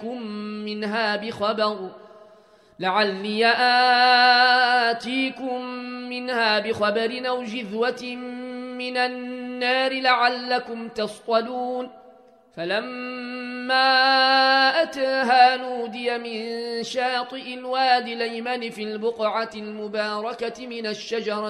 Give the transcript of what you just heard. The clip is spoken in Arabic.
آتيكم منها بخبر أو جذوة من النار لعلكم تصطلون فلما أتاها نودي من شاطئ الوادي الأيمن في البقعة المباركة من الشجرة